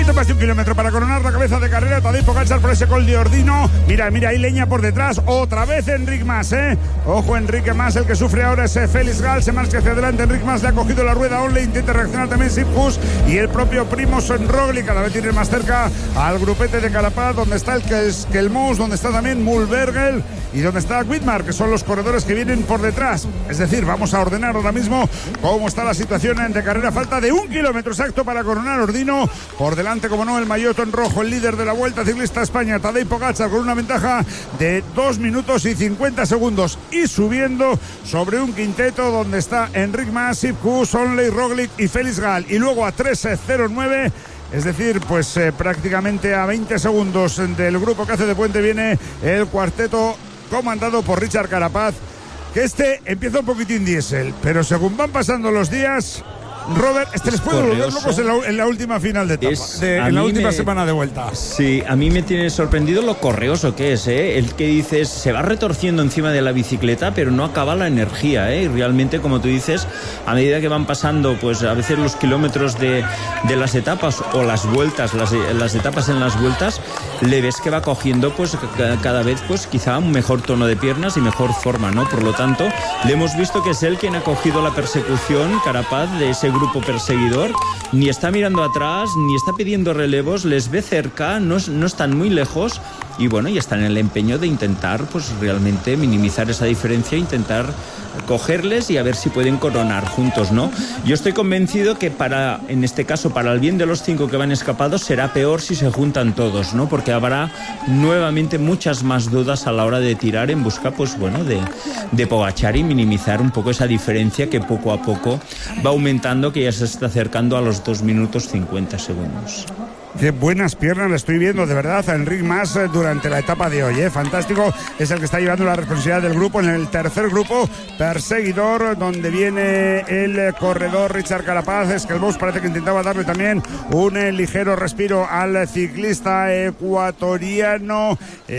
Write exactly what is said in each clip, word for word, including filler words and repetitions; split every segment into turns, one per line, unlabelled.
Más de un kilómetro para coronar la cabeza de carrera. Tadej Pogačar por ese col de Ordino. Mira, mira, hay leña por detrás. Otra vez Enric Mas, ¿eh? Ojo, Enrique Mas, el que sufre ahora es Félix Gall. Se marcha hacia adelante. Enric Mas le ha cogido la rueda. Onle intenta reaccionar también Sipkus. Y el propio Primož Roglič cada vez tiene más cerca al grupete de Carapaz, donde está el Kelmous, donde está también Mulbergel y donde está Widmar, que son los corredores que vienen por detrás. Es decir, vamos a ordenar ahora mismo cómo está la situación de carrera. Falta de un kilómetro exacto para coronar Ordino. Por delante, como no, el maillot en rojo, el líder de la Vuelta Ciclista a España, Tadej Pogačar, con una ventaja de dos minutos y cincuenta segundos y subiendo sobre un quinteto donde está Enric Mas, Sipkus, Onley, Roglič y Félix Gall. Y luego a tres cero nueve, es decir, pues eh, prácticamente a veinte segundos del grupo que hace de puente, viene el cuarteto comandado por Richard Carapaz, que este empieza un poquitín diésel, pero según van pasando los días, Robert, este les puede volver locos en la, en la última final de etapa,
es,
de, en la última
me,
semana de vuelta.
Sí, a mí me tiene sorprendido lo correoso que es, ¿eh? El que dices, se va retorciendo encima de la bicicleta, pero no acaba la energía, ¿eh? Y realmente, como tú dices, a medida que van pasando, pues a veces los kilómetros de, de las etapas o las vueltas, las, las etapas en las vueltas, le ves que va cogiendo, pues cada vez, pues quizá un mejor tono de piernas y mejor forma, ¿no? Por lo tanto, le hemos visto que es él quien ha cogido la persecución, Carapaz, de ese grupo perseguidor, ni está mirando atrás, ni está pidiendo relevos, les ve cerca, no, no están muy lejos y bueno, y están en el empeño de intentar pues realmente minimizar esa diferencia, intentar cogerles y a ver si pueden coronar juntos, ¿no? Yo estoy convencido que para, en este caso, para el bien de los cinco que van escapados, será peor si se juntan todos, ¿no? Porque habrá nuevamente muchas más dudas a la hora de tirar en busca, pues bueno, de, de Pogačar y minimizar un poco esa diferencia que poco a poco va aumentando, que ya se está acercando a los dos minutos cincuenta segundos.
Qué buenas piernas le estoy viendo, de verdad, a Enric Mas durante la etapa de hoy, ¿eh? Fantástico, es el que está llevando la responsabilidad del grupo en el tercer grupo perseguidor, donde viene el corredor Richard Carapaz. Es que el Bosch parece que intentaba darle también un eh, ligero respiro al ciclista ecuatoriano.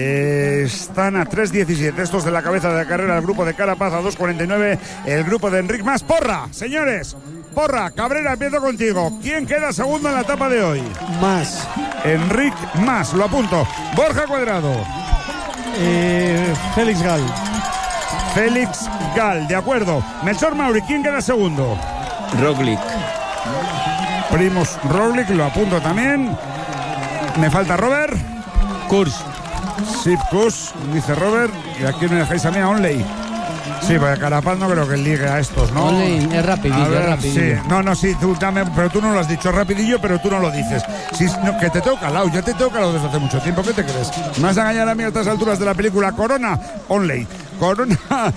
Eh, están a tres diecisiete estos de la cabeza de carrera del grupo de Carapaz, a dos cuarenta y nueve el grupo de Enric Mas. Porra, señores, porra. Cabrera, empiezo contigo. ¿Quién queda segundo en la etapa de hoy?
Mas.
Enric Mas, lo apunto. Borja Cuadrado.
Eh, Félix Gall.
Félix Gall, de acuerdo. Melchor Mauri, ¿quién queda segundo?
Roglič.
Primož Roglič, lo apunto también. Me falta Robert.
Kurs.
Sipkus, dice Robert. Y aquí me dejáis a mí a Onley. Sí, porque Carapaz no creo que ligue a estos, ¿no?
Onley es rapidillo,
ver,
es rapidillo.
Sí, no, no, sí, tú dame, pero tú no lo has dicho rapidillo, pero tú no lo dices. Sí, no, que te tengo calado, ya te tengo calado desde hace mucho tiempo, ¿qué te crees? ¿Me vas a engañar a mí a estas alturas de la película? Corona, Onley. Corona,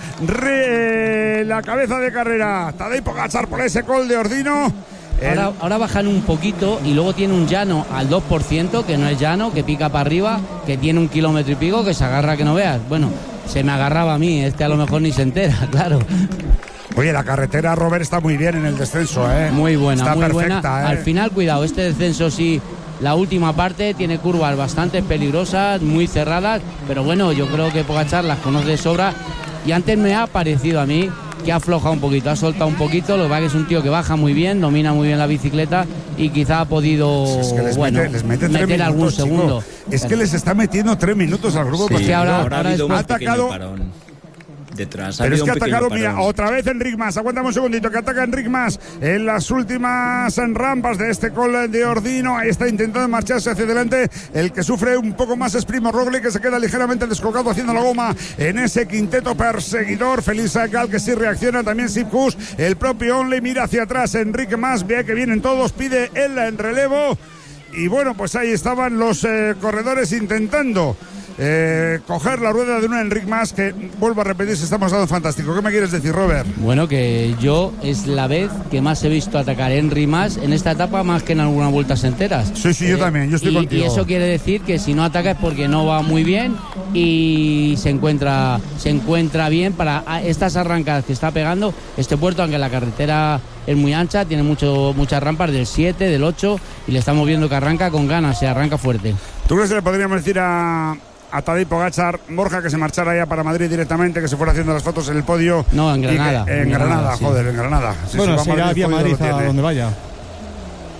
re, la cabeza de carrera. Tadej Pogačar por ese col de Ordino. El...
Ahora, ahora bajan un poquito y luego tiene un llano al dos por ciento, que no es llano, que pica para arriba, que tiene un kilómetro y pico, que se agarra que no veas. Bueno, se me agarraba a mí, este a lo mejor ni se entera, claro.
Oye, la carretera, Robert, está muy bien en el descenso, ¿eh?
Muy buena,
está
muy
perfecta,
buena.
¿eh?
Al final, cuidado, este descenso sí, la última parte tiene curvas bastante peligrosas, muy cerradas, pero bueno, yo creo que Pogačar las conoce de sobra y antes me ha parecido a mí que ha aflojado un poquito, ha soltado un poquito, lo que pasa que es un tío que baja muy bien, domina muy bien la bicicleta y quizá ha podido
es que les
bueno,
mete, les mete
meter
minutos,
algún segundo.
Chico. Es que les está metiendo tres minutos al grupo.
Sí,
porque
ahora,
ahora ha
ahora
habido
es
un
atacado
parón detrás.
Pero es que ha atacado,
parón.
mira, otra vez Enric Mas. Aguántame un segundito, que ataca Enric Mas en las últimas rampas de este col de Ordino. Ahí está intentando marcharse hacia adelante. El que sufre un poco más es Primož Roglič, que se queda ligeramente descolgado haciendo la goma en ese quinteto perseguidor. Félix Gall, que sí reacciona, también Sipkus. El propio Onley mira hacia atrás. Enric Mas ve que vienen todos, pide él en relevo. Y bueno, pues ahí estaban los eh, corredores intentando Eh, coger la rueda de un Enric Mas, que vuelvo a repetir, se está mostrando fantástico. ¿Qué me quieres decir, Robert?
Bueno, que yo es la vez que más he visto atacar a Enric Mas en esta etapa, más que en algunas vueltas enteras.
Sí, sí, eh, yo también, yo estoy
y,
contigo.
Y eso quiere decir que si no ataca es porque no va muy bien y se encuentra se encuentra bien para estas arrancadas que está pegando este puerto, aunque la carretera es muy ancha, tiene mucho, muchas rampas del siete, del ocho, y le estamos viendo que arranca con ganas, se arranca fuerte.
¿Tú crees que le podríamos decir a... a Tadej Pogačar, Borja, que se marchara ya para Madrid directamente, que se fuera haciendo las fotos en el podio?
No, en Granada.
Que, eh, en,
en
Granada,
Granada,
joder,
sí.
en Granada.
Sí, bueno, se irá vía Madrid a donde vaya.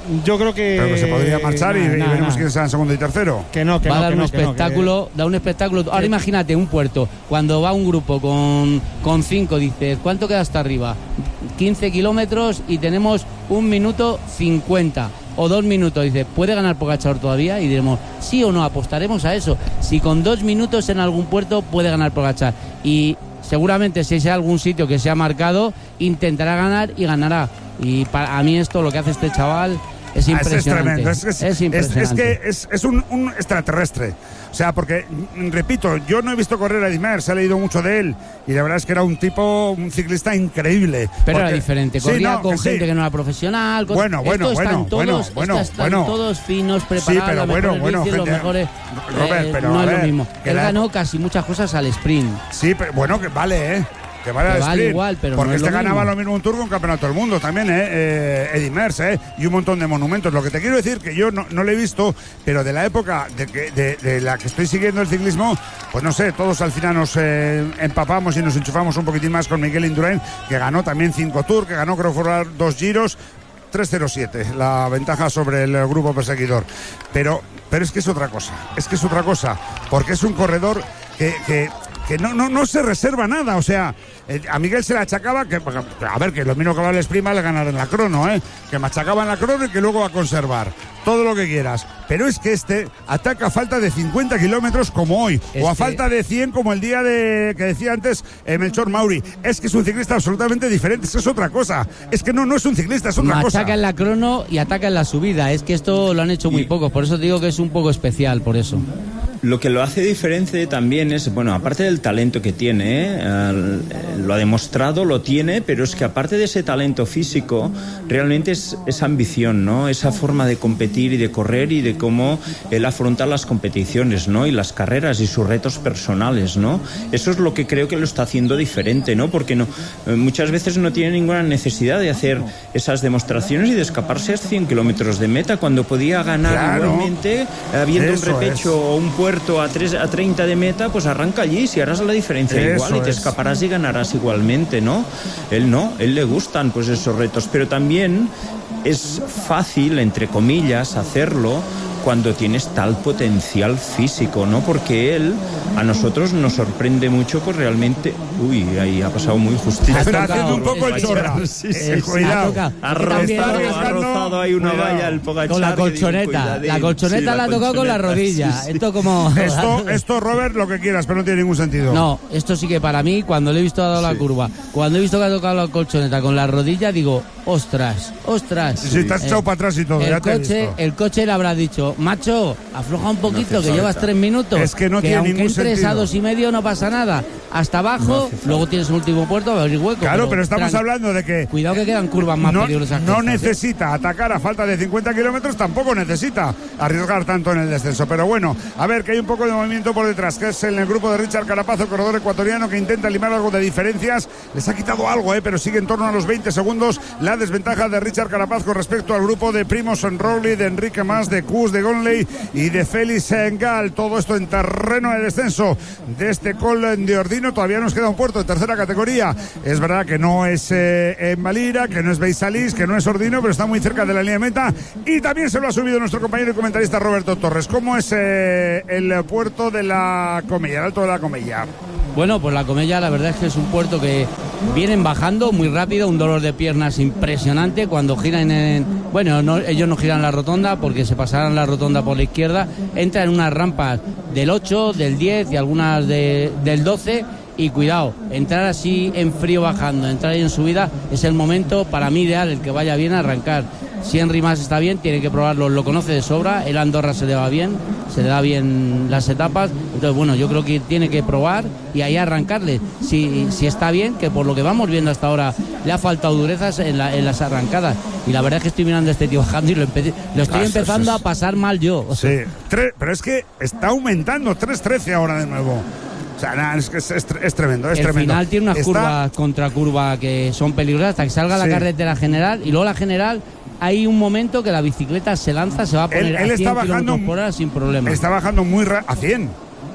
yo creo que...
Pero que se podría marchar
nah,
y,
nah,
y veremos
nah.
quién será en segundo y tercero.
Que no, que
va
no,
a dar
que
un
no, que no,
espectáculo,
que-
da un espectáculo. Ahora imagínate un puerto, cuando va un grupo con, con cinco, dices, ¿cuánto queda hasta arriba? quince kilómetros y tenemos un minuto cincuenta o dos minutos. Dice, ¿puede ganar Pogačar todavía? Y diremos, sí o no, apostaremos a eso. Si con dos minutos en algún puerto puede ganar Pogačar. Y seguramente si es algún sitio que se ha marcado, intentará ganar y ganará. Y para a mí esto, lo que hace este chaval, es impresionante.
Es tremendo, es, es,
es impresionante.
Es, es que es, es un, un extraterrestre. O sea, porque, repito, yo no he visto correr a Eddy Merckx, he leído mucho de él y la verdad es que era un tipo, un ciclista increíble.
Pero
porque,
era diferente,
sí,
corría
no,
con
que
gente
sí.
que no era profesional. Con...
Bueno, bueno,
Estos están
bueno,
todos,
bueno,
estos están
bueno.
todos finos,
Sí,
preparados,
pero
los
bueno,
mejores
bueno,
bicis, los
gente,
mejores...
Robert,
eh,
pero
no
a
es
ver,
lo mismo.
que
Él
la-
ganó casi muchas cosas al sprint.
Sí, pero bueno, que vale, ¿eh? Que vale,
Que
al
vale
sprint,
igual, pero
porque
no es
este
lo
ganaba
mismo.
lo mismo un Tour que un campeonato del mundo también, ¿eh? eh Eddy Merckx, ¿eh? Y un montón de monumentos. Lo que te quiero decir que yo no, no lo he visto, pero de la época de, que, de, de la que estoy siguiendo el ciclismo, pues no sé, todos al final nos eh, empapamos y nos enchufamos un poquitín más con Miguel Indurain, que ganó también cinco Tours, que ganó creo que fueron dos Giros. tres cero siete, la ventaja sobre el grupo perseguidor. Pero, pero es que es otra cosa, es que es otra cosa, porque es un corredor que, que, que no, no, no se reserva nada, o sea, eh, a Miguel se le achacaba que, a ver, que lo mismo que va el sprint vale ganar en la crono, ¿eh? Que machacaba en la crono y que luego va a conservar, todo lo que quieras. Pero es que este ataca a falta de cincuenta kilómetros como hoy,
Este...
o a falta de cien como el día de que decía antes eh, Melchor Mauri. Es que es un ciclista absolutamente diferente, es que es otra cosa. Es que no, no es un ciclista, es otra cosa.
Machaca en la crono y ataca en la subida. Es que esto lo han hecho muy
Y-
pocos, por eso te digo que es un poco especial, por eso.
Lo que lo hace diferente también es, bueno, aparte del talento que tiene, ¿eh? Eh, lo ha demostrado, lo tiene, pero es que aparte de ese talento físico, realmente es esa ambición, ¿no? Esa forma de competir y de correr y de cómo él afronta las competiciones, ¿no? Y las carreras y sus retos personales, ¿no? Eso es lo que creo que lo está haciendo diferente, ¿no? Porque no, eh, muchas veces no tiene ninguna necesidad de hacer esas demostraciones y de escaparse a cien kilómetros de meta cuando podía ganar
Claro.
igualmente, habiendo un
Eso
repecho
es.
o un puerto a, tres, a treinta de meta, pues arranca allí, si harás la diferencia
Eso
igual y te
es.
escaparás y ganarás igualmente, ¿no? Él no, él le gustan pues esos retos, pero también es fácil, entre comillas, hacerlo cuando tienes tal potencial físico, ¿no? Porque él a nosotros nos sorprende mucho, pues realmente... Uy, ahí ha pasado muy justito.
Está haciendo un poco el chorra.
Sí, sí,
Eh,
sí.
cuidado.
Ha
Ha
tocado.
rozado,
Está
ha
arriesgando.
rozado ahí una
Cuidado.
valla el Pogačar.
Con la
que digo,
colchoneta.
cuidadín.
La colchoneta
Sí,
la ha tocado con la
colchoneta,
rodilla.
sí, sí.
Esto como...
Esto, esto, Robert, lo que quieras, pero no tiene ningún sentido.
No, esto sí que para mí, cuando le he visto dado la
Sí.
curva, cuando he visto que ha tocado la colchoneta con la rodilla, digo, ostras, ostras.
Si estás
Eh,
echado para atrás y todo,
el
ya te he
coche,
visto.
el coche le habrá dicho, macho, afloja un poquito,
hace
que llevas
falta.
tres minutos.
Es que no tiene
aunque
ningún
entres
sentido.
a dos y medio no pasa nada. Hasta
No
abajo,
hace falta.
luego tienes un último puerto, a abrir hueco.
Claro, pero estamos
tran-
hablando de que
Cuidado que quedan curvas más
no,
peligrosas. que
no
estas, ¿eh?
necesita atacar a falta de cincuenta kilómetros, tampoco necesita arriesgar tanto en el descenso. Pero bueno, a ver, que hay un poco de movimiento por detrás, que es en el grupo de Richard Carapaz, el corredor ecuatoriano, que intenta limar algo de diferencias. Les ha quitado algo, eh, pero sigue en torno a los veinte segundos la desventaja de Richard Carapaz con respecto al grupo de Primož Roglič, de Enrique Mas, de Kuss, de Gonley y de Félix Gall. Todo esto en terreno de descenso de este Col de Ordino. Todavía nos queda un puerto de tercera categoría. Es verdad que no es eh, en Valira, que no es Beisalís, que no es Ordino, pero está muy cerca de la línea de meta. Y también se lo ha subido nuestro compañero y comentarista Roberto Torres. ¿Cómo es eh, el puerto de la Comella, el Alto de la Comella?
Bueno, pues la Comella la verdad es que es un puerto que vienen bajando muy rápido, un dolor de piernas impresionante cuando giran en... Bueno, no, ellos no giran la rotonda porque se pasarán la rotonda por la izquierda, entran en unas rampas del ocho, del diez y algunas de, del doce. Y cuidado, entrar así en frío bajando, entrar ahí en subida, es el momento para mí ideal, el que vaya bien a arrancar. Si Henry Mas está bien, tiene que probarlo, lo conoce de sobra, el Andorra se le va bien, se le da bien las etapas, entonces bueno, yo creo que tiene que probar y ahí arrancarle. Si, si está bien, que por lo que vamos viendo hasta ahora le ha faltado durezas en, la, en las arrancadas. Y la verdad es que estoy mirando a este tío bajando y lo, empe- lo estoy
Ah,
empezando
sí, sí.
a pasar mal yo.
Sí, tres, pero es que está aumentando, tres trece ahora de nuevo. O sea, nada, es que es, es, es tremendo, es
El
tremendo.
final tiene unas
Está-
curvas contra curva que son peligrosas hasta que salga la
Sí.
carretera general y luego la general hay un momento que la bicicleta se lanza, se va a poner
Él-
a
él está
cien
bajando
kilómetros por hora sin problema.
Está bajando muy rápido, a cien.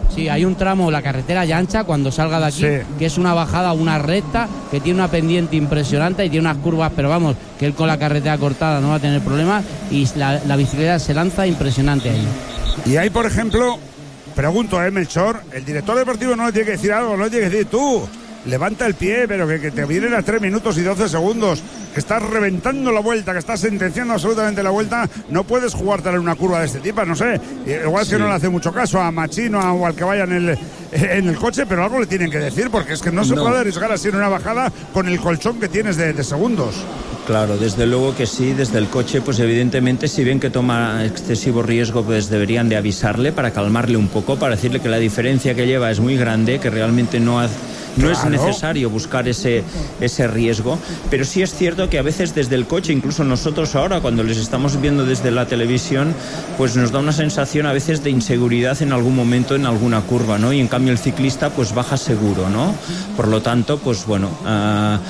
Sí, hay un tramo, la carretera ya ancha, cuando salga de aquí,
Sí.
que es una bajada, una recta, que tiene una pendiente impresionante y tiene unas curvas, pero vamos, que él con la carretera cortada no va a tener problemas y la, la bicicleta se lanza impresionante ahí.
Y hay, por ejemplo, pregunto, ¿eh, Melchor? El director deportivo no le tiene que decir algo, no le tiene que decir tú. Levanta el pie, pero que, que te vienen a tres minutos y doce segundos, que estás reventando la vuelta, que estás sentenciando absolutamente la vuelta, no puedes jugártela en una curva de este tipo, no sé, igual
sí.
que no le hace mucho caso a Machino o al que vaya en el, en el coche, pero algo le tienen que decir, porque es que no se
no.
puede arriesgar así en una bajada con el colchón que tienes de, de segundos.
Claro, desde luego que sí, desde el coche, pues evidentemente si ven que toma excesivo riesgo, pues deberían de avisarle para calmarle un poco, para decirle que la diferencia que lleva es muy grande, que realmente no hace... No
Claro.
es necesario buscar ese, ese riesgo, pero sí es cierto que a veces desde el coche, incluso nosotros ahora cuando les estamos viendo desde la televisión, pues nos da una sensación a veces de inseguridad en algún momento en alguna curva, ¿no? Y en cambio el ciclista pues baja seguro, ¿no? Por lo tanto, pues bueno... Uh,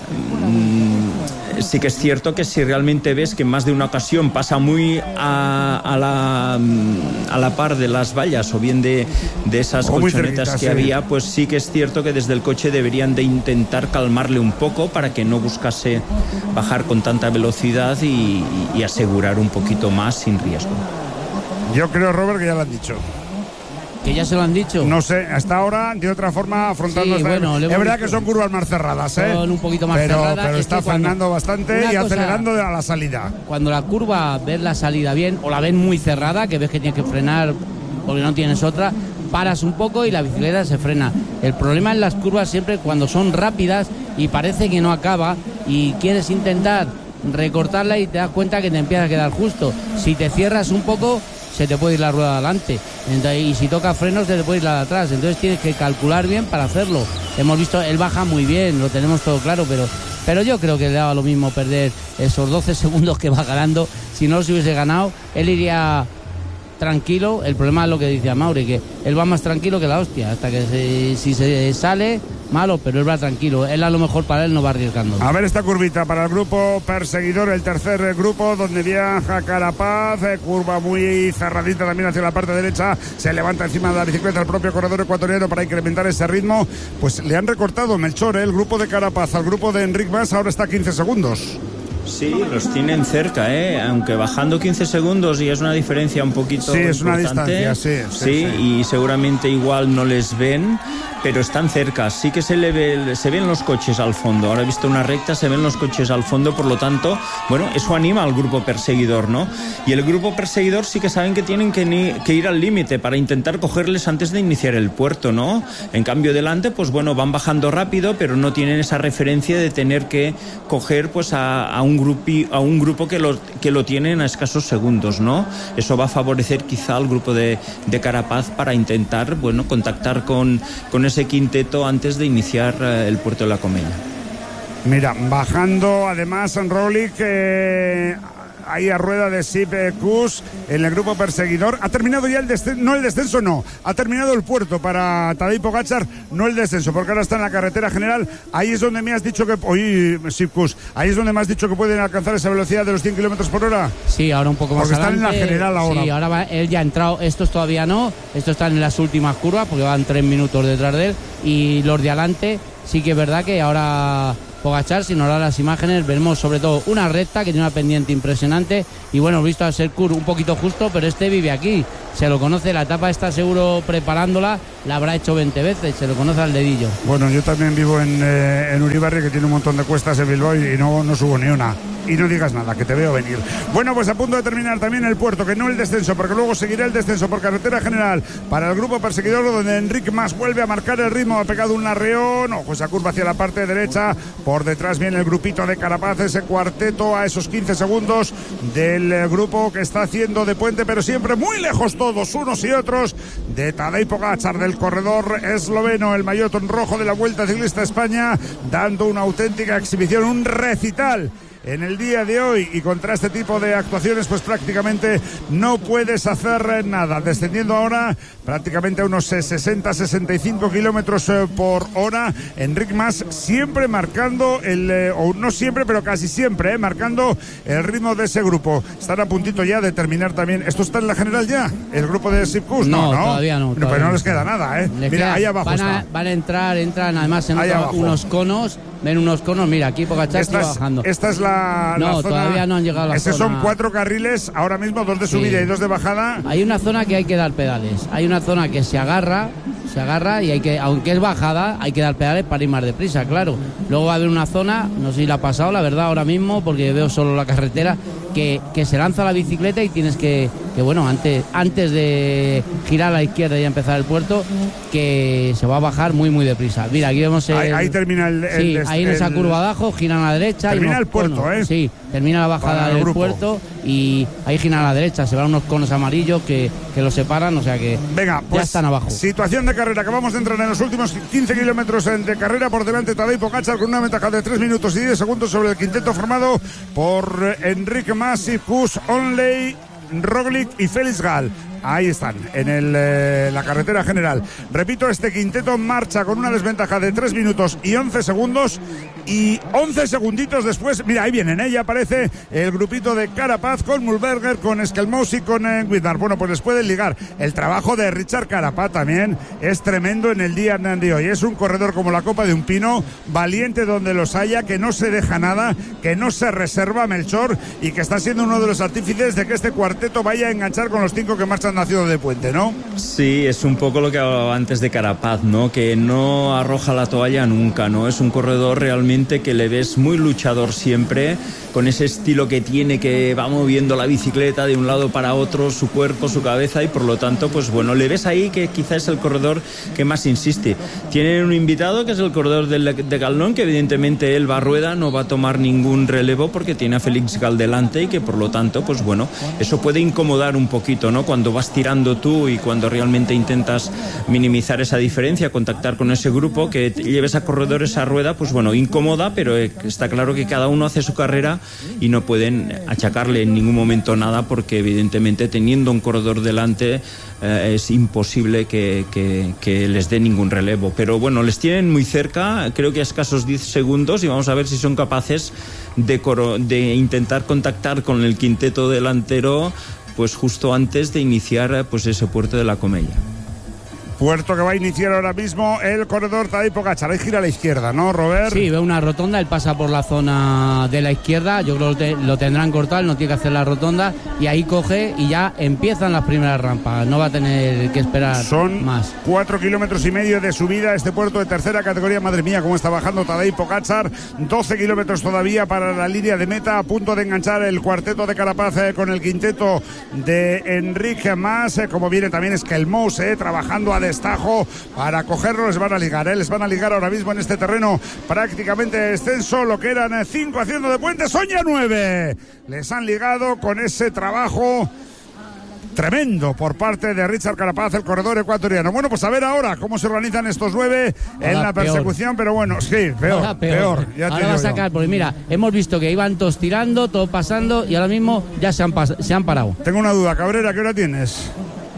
sí que es cierto que si realmente ves que en más de una ocasión pasa muy a, a, la, a la par de las vallas o bien de, de esas
O muy
colchonetas
cerquita,
que
sí.
había, pues sí que es cierto que desde el coche deberían de intentar calmarle un poco para que no buscase bajar con tanta velocidad y, y asegurar un poquito más sin riesgo.
Yo creo, Robert, que ya lo han dicho.
Que ya se lo han dicho.
No sé, hasta ahora de otra forma afrontando
Sí,
esta...
bueno, le
es
hemos
verdad
visto.
que son curvas más cerradas, ¿eh?
Son un poquito más
pero,
cerradas.
pero
Es
está
que cuando-
frenando bastante
una
y
cosa-
acelerando a la salida.
Cuando la curva ves la salida bien o la ven muy cerrada, que ves que tienes que frenar porque no tienes otra, paras un poco y la bicicleta se frena. El problema en las curvas siempre cuando son rápidas y parece que no acaba y quieres intentar recortarla y te das cuenta que te empieza a quedar justo. Si te cierras un poco, se te puede ir la rueda adelante. Entonces, y si toca frenos, se te puede ir la de atrás. Entonces tienes que calcular bien para hacerlo. Hemos visto, él baja muy bien, lo tenemos todo claro, pero, pero yo creo que le daba lo mismo perder esos doce segundos que va ganando. Si no se hubiese ganado, él iría tranquilo. El problema es lo que dice Mauri, que él va más tranquilo que la hostia. Hasta que se, si se sale, malo, pero él va tranquilo. Él a lo mejor para él no va arriesgando.
A ver esta curvita para el grupo perseguidor, el tercer grupo donde viaja Carapaz, eh, curva muy cerradita también hacia la parte derecha, se levanta encima de la bicicleta el propio corredor ecuatoriano para incrementar ese ritmo. Pues le han recortado, Melchor, eh, el grupo de Carapaz al grupo de Enric Mas, ahora está a quince segundos.
Sí, los tienen cerca, ¿eh? Aunque bajando quince segundos y es una diferencia un poquito
Sí, es una
importante.
distancia, sí, sí,
Sí,
sí.
y seguramente igual no les ven, pero están cerca. Sí que se le ve, se ven los coches al fondo. Ahora he visto una recta, se ven los coches al fondo, por lo tanto, bueno, eso anima al grupo perseguidor, ¿no? Y el grupo perseguidor sí que saben que tienen que, ni, que ir al límite para intentar cogerles antes de iniciar el puerto, ¿no? En cambio, delante, pues bueno, van bajando rápido, pero no tienen esa referencia de tener que coger pues a, a un grupi, a un grupo que lo, que lo tienen a escasos segundos, ¿no? Eso va a favorecer quizá al grupo de, de Carapaz para intentar, bueno, contactar con, con ese quinteto antes de iniciar eh, el puerto de la Comella.
Mira, bajando además en Roglic, eh, ahí a rueda de Sip Kuss en el grupo perseguidor. Ha terminado ya el descenso, no el descenso, no. Ha terminado el puerto para Tadej Pogačar, no el descenso, porque ahora está en la carretera general. Ahí es donde me has dicho que, oye, Sip Kuss, ahí es donde me has dicho que pueden alcanzar esa velocidad de los cien kilómetros por hora.
Sí, ahora un poco más
Porque están en la
adelante.
general ahora.
Sí, ahora va, él ya ha entrado. Estos todavía no. Estos están en las últimas curvas porque van tres minutos detrás de él. Y los de adelante, sí que es verdad que ahora Pogačar, si nos da las imágenes, vemos sobre todo una recta que tiene una pendiente impresionante. Y bueno, visto a Serkur un poquito justo, pero este vive aquí. Se lo conoce, la etapa está seguro preparándola. La habrá hecho veinte veces, se lo conoce al dedillo.
Bueno, yo también vivo en, eh, en Uribarri, que tiene un montón de cuestas en Bilbao y no, no subo ni una. Y no digas nada, que te veo venir. Bueno, pues a punto de terminar también el puerto, que no el descenso, porque luego seguirá el descenso por carretera general para el grupo perseguidor, donde Enric Mas vuelve a marcar el ritmo. Ha pegado un arreón, ojo, esa curva hacia la parte derecha. Por detrás viene el grupito de Carapaz, ese cuarteto a esos quince segundos del grupo que está haciendo de puente, pero siempre muy lejos todos, unos y otros, de Tadej Pogačar, del corredor esloveno, el maillot rojo de la Vuelta Ciclista a España, dando una auténtica exhibición, un recital en el día de hoy, y contra este tipo de actuaciones pues prácticamente no puedes hacer nada. Descendiendo ahora prácticamente a unos sesenta a sesenta y cinco kilómetros por hora, Enric Mas siempre marcando el, eh, o no siempre, pero casi siempre, eh, marcando el ritmo de ese grupo. Están a puntito ya de terminar también. ¿Esto está en la general ya? ¿El grupo de Sipkus?
No,
No, no,
todavía no. Todavía
pero no,
no
les queda nada, ¿eh?
Les
Mira,
queda,
ahí abajo
van a,
está.
van a entrar, entran además en
Ahí
otro,
abajo.
unos conos, ven unos conos, mira, aquí Pogačar
Esta
está
es,
bajando.
esta es la,
No,
la zona.
todavía no han llegado a la
Estos
zona.
son cuatro carriles, ahora mismo dos de subida
Sí.
y dos de bajada.
Hay una zona que hay que dar pedales, hay una zona que se agarra, se agarra y hay que, aunque es bajada, hay que dar pedales para ir más deprisa, claro. Luego va a haber una zona, no sé si la ha pasado, la verdad, ahora mismo, porque veo solo la carretera, que, que se lanza la bicicleta y tienes que, que bueno, antes, antes de girar a la izquierda y empezar el puerto, que se va a bajar muy, muy deprisa. Mira, aquí vemos el,
Ahí, ahí termina el. el-
Sí,
el-
ahí en esa
el-
curva abajo, giran a la derecha.
Termina
y unos
el puerto,
conos.
¿eh?
Sí, termina la bajada
Para el
del
grupo.
puerto y ahí giran a la derecha. Se van unos conos amarillos que, que los separan, o sea que
Venga, pues
ya están abajo.
situación de carrera que vamos a entrar en los últimos quince kilómetros de carrera. Por delante Tadej Pogačar con una ventaja de tres minutos y diez segundos sobre el quinteto formado por Enric Mas, Sipkus, Onley, Roglic y Felix Gall. Ahí están, en el, eh, la carretera general. Repito, este quinteto marcha con una desventaja de tres minutos y once segundos. Y once segunditos después, mira, ahí vienen, ¿eh? Ya aparece el grupito de Carapaz con Mühlberger, con Skelmos y con eh, Widnar. Bueno, pues les pueden ligar. El trabajo de Richard Carapaz también es tremendo en el día de hoy. Es un corredor como la copa de un pino, valiente donde los haya, que no se deja nada, que no se reserva Melchor y que está siendo uno de los artífices de que este cuarteto vaya a enganchar con los cinco que marchan nacido de Puente, ¿no?
Sí, es un poco lo que hablaba antes de Carapaz, ¿no? Que no arroja la toalla nunca, ¿no? Es un corredor realmente que le ves muy luchador siempre, con ese estilo que tiene, que va moviendo la bicicleta de un lado para otro, su cuerpo, su cabeza, y por lo tanto, pues bueno, le ves ahí que quizás es el corredor que más insiste. Tienen un invitado que es el corredor de, de Galnón, que evidentemente él va a rueda, no va a tomar ningún relevo porque tiene a Félix Gall delante y que por lo tanto, pues bueno, eso puede incomodar un poquito, ¿no? Cuando vas tirando tú y cuando realmente intentas minimizar esa diferencia, contactar con ese grupo, que lleves a corredores a rueda, pues bueno, incómoda, pero está claro que cada uno hace su carrera y no pueden achacarle en ningún momento nada porque evidentemente teniendo un corredor delante eh, es imposible que, que, que les dé ningún relevo. Pero bueno, les tienen muy cerca, creo que a escasos diez segundos, y vamos a ver si son capaces de, coro- de intentar contactar con el quinteto delantero pues justo antes de iniciar pues ese puerto de la Comella.
Puerto que va a iniciar ahora mismo el corredor Tadej Pogačar. Ahí gira a la izquierda, ¿no, Robert?
Sí, ve una rotonda, él pasa por la zona de la izquierda, yo creo que lo tendrán cortado, él no tiene que hacer la rotonda, y ahí coge y ya empiezan las primeras rampas, no va a tener que esperar
Son
más.
cuatro kilómetros y medio de subida a este puerto de tercera categoría. Madre mía, cómo está bajando Tadej Pogačar. doce kilómetros todavía para la línea de meta, a punto de enganchar el cuarteto de Carapaz eh, con el quinteto de Enric Mas, eh, como viene también Skelmos, eh, trabajando a destajo para cogerlo. Les van a ligar, ¿eh? les van a ligar ahora mismo en este terreno prácticamente extenso, lo que eran cinco haciendo de puente, son ya nueve. Les han ligado con ese trabajo tremendo por parte de Richard Carapaz, el corredor ecuatoriano. Bueno, pues a ver ahora cómo se organizan estos nueve en
Ahora
la
peor.
persecución, pero bueno, sí, peor,
Ahora
peor. Ya te
ahora va a
digo yo.
sacar, porque mira, hemos visto que iban todos tirando, todos pasando, y ahora mismo ya se han, pas- se han parado.
Tengo una duda, Cabrera, ¿qué hora tienes?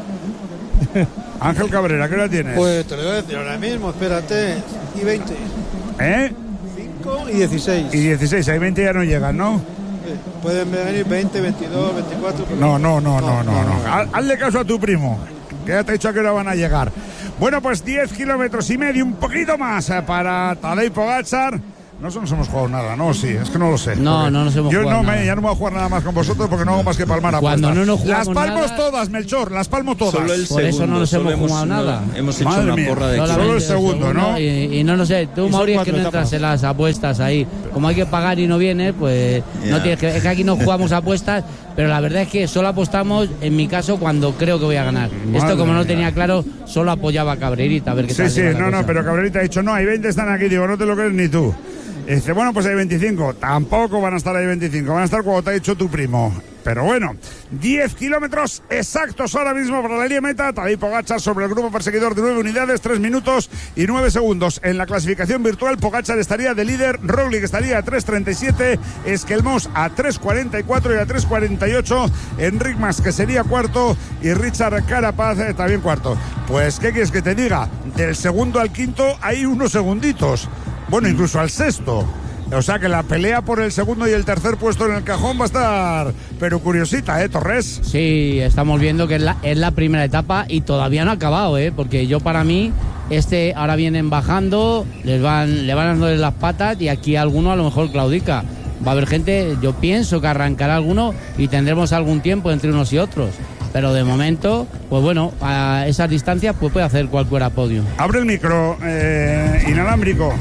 Ángel Cabrera, ¿qué hora tienes?
Pues te lo voy a decir ahora mismo, espérate. Y veinte.
¿Eh?
cinco y dieciséis.
Y dieciséis, ahí veinte ya no llegan, ¿no?
Sí, pueden venir veinte, veintidós, veinticuatro. pero-
No, no, no, no, no, no. Haz- Hazle caso a tu primo, que ya te he dicho a qué hora van a llegar. Bueno, pues diez kilómetros y medio, un poquito más eh, para Tadej Pogačar. No nos hemos jugado nada, ¿no? Sí, es que no lo sé.
No,
Porque
no nos hemos
yo
jugado
no me,
nada.
ya no voy a jugar nada más con vosotros porque no hago más que palmar a
Cuando no nos
Las
jugamos
palmo
nada-
todas, Melchor, las palmo todas.
Solo el
Por eso
segundo,
no nos
solo
hemos jugado nada.
Hemos hecho
Madre
una
mía.
porra de
Solo
equipo.
el
Solamente
segundo, ¿no?
Y, y no, no sé, tú,
son
Mauri, es que
cuatro
no entras
etapas.
en las apuestas ahí. Como hay que pagar y no vienes, pues no
Ya.
tienes que. Es que aquí no jugamos apuestas, pero la verdad es que solo apostamos, en mi caso, cuando creo que voy a ganar. Esto, como no lo
mía.
tenía claro, solo apoyaba a Cabrerita, a ver qué
Sí,
tal
sí,
iba la
no, no,
cosa.
pero Cabrerita ha dicho, no, hay veinte están aquí, digo, no te lo crees ni tú. Y dice, bueno, pues hay veinticinco. Tampoco van a estar ahí veinticinco, van a estar cuando te ha dicho tu primo. Pero bueno, diez kilómetros exactos ahora mismo para la línea meta. Tadej Pogačar sobre el grupo perseguidor de nueve unidades, tres minutos y nueve segundos. En la clasificación virtual, Pogačar estaría de líder, Roglic estaría a tres treinta y siete, Esquelmós a tres cuarenta y cuatro y a tres cuarenta y ocho, Enric Mas, que sería cuarto, y Richard Carapaz eh, también cuarto. Pues, ¿qué quieres que te diga? Del segundo al quinto hay unos segunditos. Bueno, incluso al sexto. O sea que la pelea por el segundo y el tercer puesto en el cajón va a estar, pero curiosita, ¿eh, Torres?
Sí, estamos viendo que es la, es la primera etapa y todavía no ha acabado, ¿eh? Porque yo, para mí, este ahora vienen bajando, les van, le van dando las patas y aquí alguno a lo mejor claudica. Va a haber gente, yo pienso que arrancará alguno y tendremos algún tiempo entre unos y otros. Pero de momento, pues bueno, a esas distancias pues puede hacer cualquiera podio.
Abre el micro, eh, inalámbrico.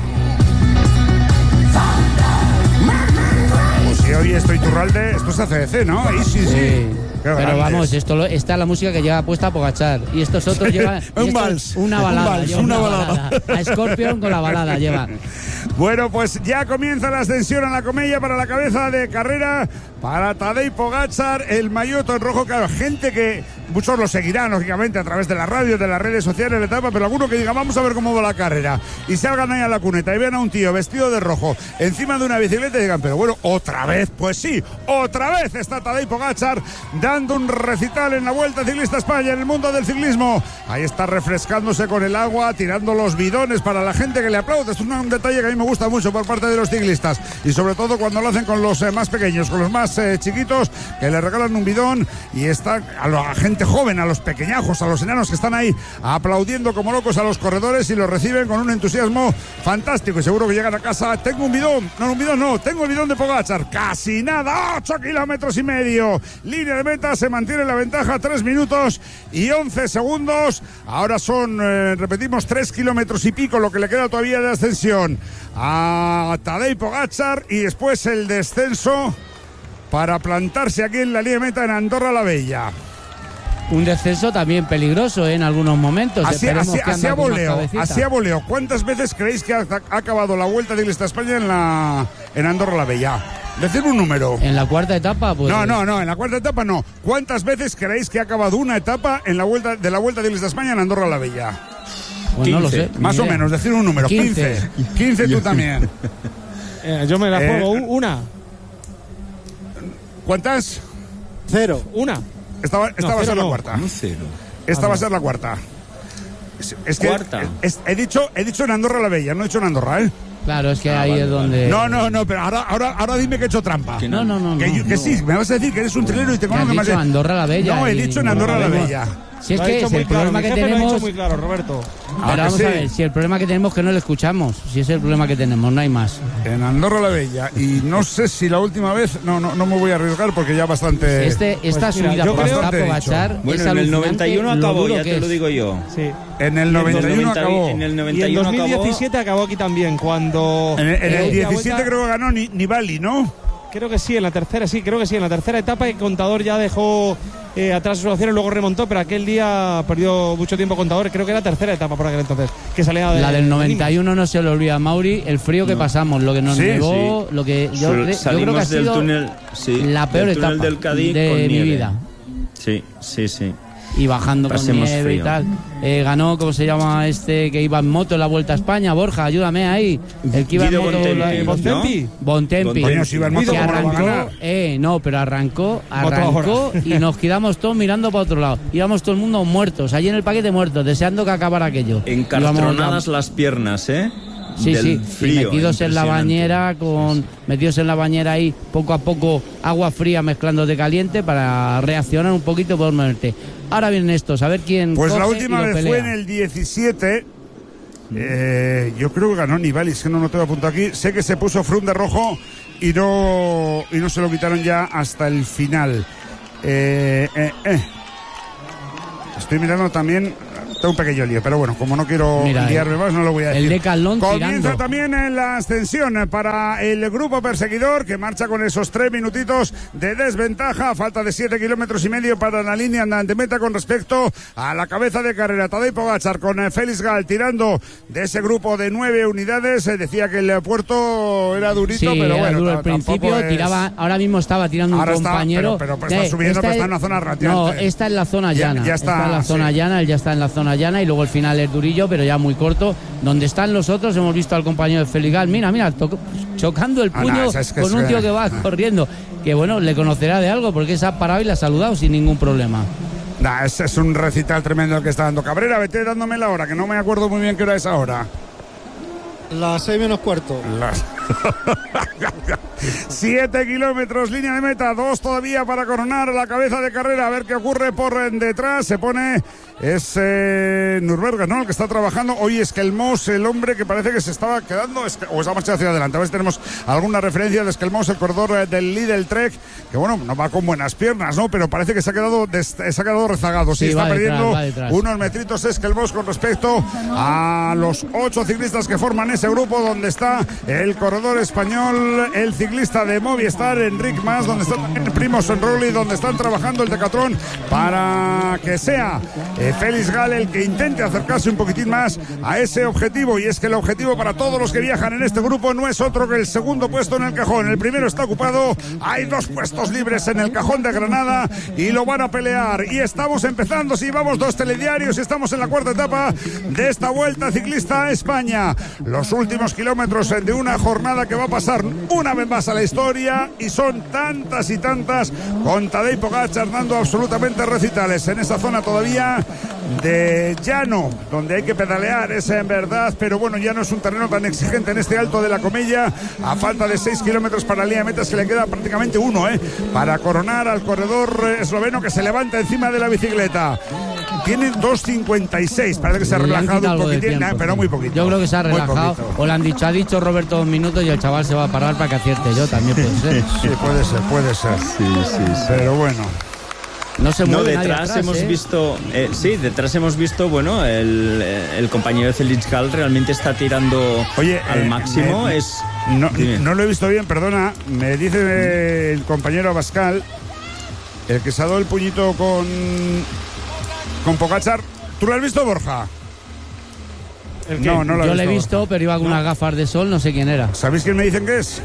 Pues si hoy estoy Iturralde, esto es A C D C, ¿no? Ahí sí, sí.
sí.
Pero
grandes.
vamos,
esto lo, esta es la música que lleva puesta a Pogačar y estos otros llevan
un vals,
una balada,
un vals,
una,
una
balada. balada. A Scorpion con la balada lleva.
Bueno, pues ya comienza la ascensión a la Comella para la cabeza de carrera para Tadej Pogačar, el maillot en rojo. Claro, gente que muchos lo seguirán lógicamente a través de la radio, de las redes sociales, de la etapa, pero alguno que diga vamos a ver cómo va la carrera y salgan ahí a la cuneta y vean a un tío vestido de rojo encima de una bicicleta y digan, pero bueno, otra vez, pues sí, otra vez está Tadej Pogačar dando un recital en la Vuelta Ciclista España, en el mundo del ciclismo. Ahí está refrescándose con el agua, tirando los bidones para la gente que le aplaude. Esto es un detalle que a mí me gusta mucho por parte de los ciclistas, y sobre todo cuando lo hacen con los eh, más pequeños, con los más eh, chiquitos, que le regalan un bidón, y está a la gente joven, a los pequeñajos, a los enanos que están ahí aplaudiendo como locos a los corredores y los reciben con un entusiasmo fantástico, y seguro que llegan a casa, tengo un bidón, no, un bidón no, tengo el bidón de Pogačar, casi nada, ocho kilómetros y medio, línea de meta, se mantiene la ventaja, tres minutos y once segundos, ahora son, eh, repetimos, tres kilómetros y pico lo que le queda todavía de ascensión a Tadej Pogačar, y después el descenso para plantarse aquí en la línea de meta en Andorra la Bella.
Un descenso también peligroso, ¿eh? En algunos momentos.
Así, así, así a voleo, así a voleo. ¿Cuántas veces creéis que ha, ha acabado la Vuelta Ciclista España en la en Andorra la Bella? Decid un número.
En la cuarta etapa, pues.
No, no, no, en la cuarta etapa no. ¿Cuántas veces creéis que ha acabado una etapa en la vuelta de la Vuelta Ciclista España en Andorra la Bella?
Pues no lo sé.
Más o menos, decir un número. quince. quince tú también.
Eh, yo me la juego. Eh, una.
¿Cuántas?
Cero. Una.
Esta, va, esta
no,
va a ser
no.
la cuarta.
No, cero.
Esta va a ser la cuarta. Es, es que
Cuarta.
Es, he, dicho, he dicho en Andorra la Bella, no he dicho en Andorra, ¿eh?
Claro, es que ah, ahí
vale,
es donde.
No, no, no, pero ahora, ahora, ahora dime que he hecho trampa.
Que
no, no, no.
Que,
no,
yo, que
no.
sí, me vas a decir que eres un trilero y te conozco más.
Has dicho Andorra la Bella.
No, he
y,
dicho en Andorra la Bella.
Si es
lo
que es el
claro,
problema que
tenemos. Lo ha
tenemos.
dicho muy claro, Roberto.
Ahora vamos
sí.
a ver, si el problema que tenemos es que no le escuchamos. Si es el problema que tenemos, no hay más.
En Andorra la Bella. Y no sé si la última vez. No, no, no me voy a arriesgar porque ya bastante.
Este, esta
Pues mira,
subida
yo
por
creo-
esta Pogačar.
Bueno,
es
en el
alucinante
noventa y uno
lo
acabó,
duro
ya
que
te lo
es.
digo yo.
Sí.
En el noventa y uno
noventa
acabó.
En el
Y
noventa y
en
uno
dos mil diecisiete acabó aquí también, cuando.
En, en el
eh, la
diecisiete
vuelta-
creo que ganó Ni- Nibali, ¿no?
Creo que sí, en la tercera, sí, creo que sí, en la tercera etapa y Contador ya dejó eh, atrás sus opciones, luego remontó, pero aquel día perdió mucho tiempo Contador, creo que era tercera etapa por aquel entonces, que salía de
La del noventa y uno no se le olvida a Mauri, el frío que
No.
pasamos, lo que nos
Sí,
nevó, lo que yo,
Sol-
cre- yo creo que ha
salimos del
sido
túnel, sí,
la peor
del túnel
etapa
del Cadí
de
con
mi
nieve.
vida.
Sí, sí, sí.
Y bajando
Pasemos
con nieve
frío.
y tal. Eh, ganó, ¿cómo se llama este que iba en moto en la Vuelta a España? Borja, ayúdame ahí. El que iba
Guido
en moto.
Bontempi,
la-
¿no?
Bontempi.
Bontempi.
Coño, si iba en moto,
que
¿cómo no va a
arrancó,
ganar?
eh, no, pero arrancó, arrancó
ahora.
y nos quedamos todos mirando para otro lado. Íbamos todo el mundo muertos, allí en el paquete muertos, deseando que acabara aquello.
Encartronadas
Íbamos-
las piernas, ¿eh?
Sí,
Del
sí,
frío,
y metidos en la
impresionante.
bañera, con metidos en la bañera ahí, poco a poco agua fría mezclándote caliente para reaccionar un poquito por moverte. Ahora vienen estos, a ver quién.
Pues la
coge
última
y lo
vez
pelea.
fue en el diecisiete. Eh, yo creo que ganó Nibali, es que no lo tengo apuntado aquí. Sé que se puso Froome de rojo y no, y no se lo quitaron ya hasta el final. Eh, eh, eh. Estoy mirando también tengo un pequeño lío, pero bueno, como no quiero
Mira,
liarme más, no lo voy a decir.
El Decathlon
Comienza
tirando.
también en la ascensión para el grupo perseguidor, que marcha con esos tres minutitos de desventaja, falta de siete kilómetros y medio para la línea de meta con respecto a la cabeza de carrera. Tadej Pogačar con eh, Félix Gall tirando de ese grupo de nueve unidades. Eh, decía que el puerto era durito,
sí,
pero
era
bueno,
duro al principio,
es...
tiraba, ahora mismo estaba tirando
ahora
un compañero.
Está, pero, pero, pero está
eh,
subiendo, pero
es,
está en la zona relativamente.
No, esta es la zona llana.
Ya, ya está,
está en la zona
sí.
llana, él ya está en la zona llana y luego el final es durillo, pero ya muy corto. Donde están los otros, hemos visto al compañero de Félix Gall, mira, mira, chocando el puño
ah, no, es que
con
es,
un tío
eh,
que va
eh.
corriendo. Que bueno, le conocerá de algo porque se ha parado y le ha saludado sin ningún problema.
Nah, es, es un recital tremendo el que está dando Cabrera. Vete dándome la hora, que no me acuerdo muy bien qué hora es ahora.
Las seis menos cuarto.
Las... Siete kilómetros, línea de meta, dos todavía para coronar la cabeza de carrera, a ver qué ocurre por detrás. Se pone, es eh, Nürburgring, ¿no? El que está trabajando. Hoy es que el Moss, el hombre que parece que se estaba quedando, es que, o está marchando hacia adelante. A ver si tenemos alguna referencia de Eskelmos, el corredor eh, del Lidl Trek, que bueno, no va con buenas piernas, ¿no? Pero parece que se ha quedado, des, se ha quedado rezagado. Sí,
sí
está perdiendo
detrás,
unos metritos Eskelmos con respecto a los ocho ciclistas que forman ese grupo, donde está el corredor español, el ciclista de Movistar, Enric Mas, donde está el Primož Roglič, donde están trabajando el Decathlon para que sea eh, Félix Gall el que intente acercarse un poquitín más a ese objetivo. Y es que el objetivo para todos los que viajan en este grupo no es otro que el segundo puesto en el cajón. El primero está ocupado, hay dos puestos libres en el cajón de Granada y lo van a pelear. Y estamos empezando, si vamos dos telediarios, y estamos en la cuarta etapa de esta Vuelta Ciclista a España. Los últimos kilómetros de una jornada que va a pasar una vez más a la historia, y son tantas y tantas, con Tadej Pogačar dando absolutamente recitales en esa zona todavía de llano, donde hay que pedalear, es en verdad, pero bueno, ya no es un terreno tan exigente en este Alto de la Comella. A falta de seis kilómetros para la línea de metas, que le queda prácticamente uno, ¿eh? para coronar al corredor esloveno, que se levanta encima de la bicicleta. Tiene dos cincuenta y seis, parece que se ha relajado un poquitín, tiempo, pero muy poquito.
Yo creo que se ha relajado, o le han dicho, ha dicho Roberto dos minutos y el chaval se va a parar para que acierte. Yo también puede ser.
Sí, puede ser, puede ser.
Sí, sí, sí.
Pero bueno.
No se mueve
no, detrás
nadie atrás,
hemos
¿eh?
visto, eh, sí, detrás hemos visto, bueno, el, el compañero de Félix Gall realmente está tirando
Oye,
al
eh,
máximo.
me,
es
no, no lo he visto bien, perdona. Me dice el compañero Abascal, el que se ha dado el puñito con, con Pogačar. ¿Tú lo has visto, Borja? No, no lo
Yo
he
lo he
visto,
visto, pero iba con
no.
unas gafas de sol, no sé quién era.
¿Sabéis quién me dicen que es?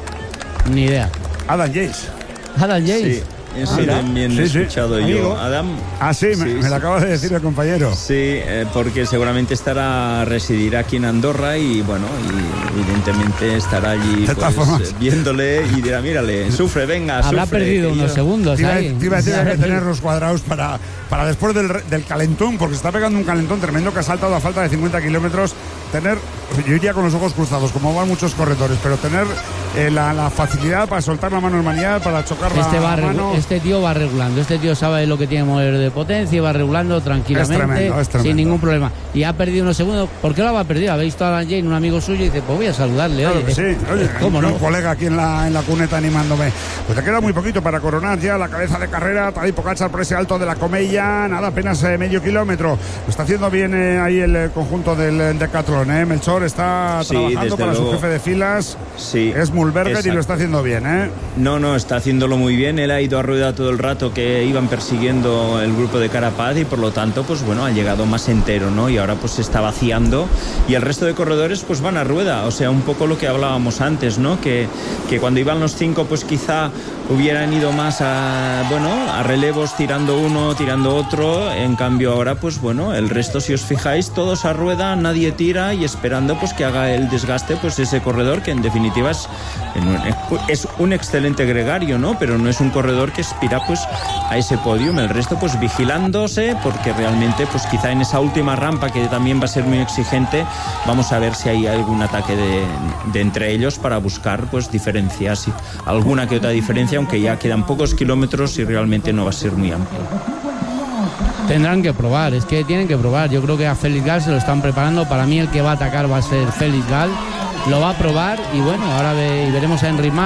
Ni idea.
Adam Yates.
Adam James.
Sí, eso
Ah,
también
sí,
he
sí.
escuchado
Amigo.
yo. Adam.
Ah, sí,
Sí,
me, me
sí.
lo acaba de decir el compañero.
Sí, eh, porque seguramente estará residirá aquí en Andorra y bueno, y evidentemente estará allí
De todas
pues,
formas.
eh, viéndole y dirá, mírale, sufre, venga,
Habrá
sufre.
perdido
Y
unos
yo-
segundos
Te iba,
ahí.
te iba a decir que hay que tener los cuadrados para, para después del, del calentón, porque se está pegando un calentón tremendo, que ha saltado a falta de cincuenta kilómetros. Tener, yo iría con los ojos cruzados, como van muchos corredores, pero tener eh, la, la facilidad para soltar la mano en manial, para chocar
Este,
la
va regu-
mano.
este tío va regulando, este tío sabe lo que tiene que mover de potencia y va regulando tranquilamente,
Es tremendo, es tremendo.
sin ningún problema. Y ha perdido unos segundos. ¿Por qué lo va a perder? Habéis visto a Alan Jane, un amigo suyo, y dice, pues voy a saludarle.
Claro
oye.
que sí, oye,
¿Cómo
un
no?
colega aquí en la, en la cuneta animándome. Pues le queda muy poquito para coronar ya la cabeza de carrera. Tadej Pogačar por ese Alto de la Comella, nada, apenas eh, medio kilómetro. Lo está haciendo bien eh, ahí el eh, conjunto del eh, Decathlon, ¿eh? Melchor está
Sí,
trabajando
desde
para
luego.
su jefe de filas.
Sí,
Es Mulberger y
exacto.
lo está haciendo bien, ¿eh?
No, no, está haciéndolo muy bien. Él ha ido a rueda todo el rato que iban persiguiendo el grupo de Carapaz y por lo tanto, pues bueno, ha llegado más entero, ¿no? Y ahora pues se está vaciando y el resto de corredores pues van a rueda. O sea, un poco lo que hablábamos antes, ¿no? Que, que cuando iban los cinco pues quizá hubieran ido más a, bueno, a relevos tirando uno, tirando otro. En cambio ahora pues bueno, el resto, si os fijáis, todos a rueda, nadie tira y esperando pues que haga el desgaste pues ese corredor que en definitiva es, es un excelente gregario, ¿no? Pero no es un corredor que aspira pues a ese podium. El resto pues vigilándose, porque realmente pues quizá en esa última rampa, que también va a ser muy exigente, vamos a ver si hay algún ataque de, de entre ellos para buscar pues diferencias, y alguna que otra diferencia, aunque ya quedan pocos kilómetros y realmente no va a ser muy amplio.
Tendrán que probar, es que tienen que probar. Yo creo que a Félix Gall se lo están preparando. Para mí el que va a atacar va a ser Félix Gall. Lo va a probar y bueno, ahora ve, y veremos a Enric Mas,